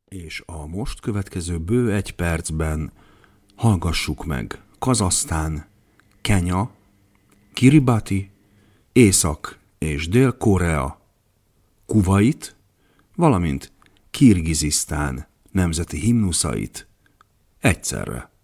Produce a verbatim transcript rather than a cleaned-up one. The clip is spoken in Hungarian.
És a most következő bő egy percben hallgassuk meg Kazahsztán, Kenya, Kiribati, Észak- és Dél-Korea, Kuvait, valamint Kirgizisztán nemzeti himnuszait egyszerre.